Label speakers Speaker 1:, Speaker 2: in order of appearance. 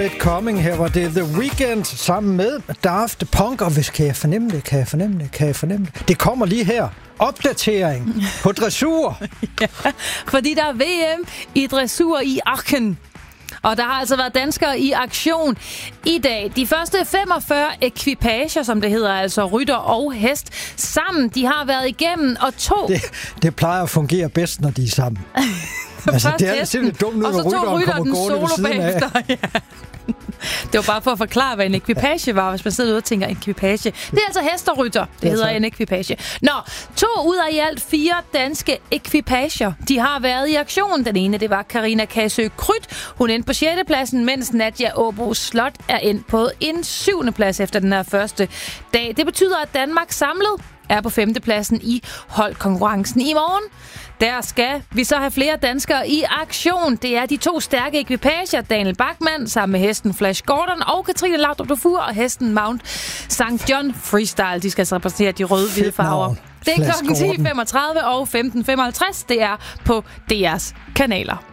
Speaker 1: Coming, her var det The Weeknd sammen med Daft Punk, og hvis kan jeg fornemme det. Det kommer lige her. Opdatering på dressur.
Speaker 2: Ja, fordi der er VM i dressur i Aachen. Og der har altså været danskere i aktion i dag. De første 45 ekvipager, som det hedder, altså rytter og hest, sammen, de har været igennem, og
Speaker 1: Det plejer at fungere bedst, når de er sammen. Altså, det er simpelthen dumt nu, når rytteren kommer gående ved siden af.
Speaker 2: Ja. Det var bare for at forklare, hvad en ekvipage var, hvis man sidder ude og tænker ekvipage. Det er altså hest og rytter. Det hedder en ekvipage. 2 ud af i alt 4 danske ekvipager, de har været i aktion. Den ene, det var Karina Kasø Kryt. Hun endte på 6. pladsen, mens Nadia Åbo Slot er endt på en 7. plads efter den her første dag. Det betyder, at Danmark samlet er på 5. pladsen i holdkonkurrencen. I morgen, der skal vi så have flere danskere i aktion. Det er de 2 stærke ekvipager, Daniel Bachmann sammen med hesten Flash Gordon og Katrine Laudrup Dufour og hesten Mount St. John Freestyle. De skal altså repræsentere de røde-hvide farver. Det er klokken 10.35 og 15.55. Det er på DR's kanaler.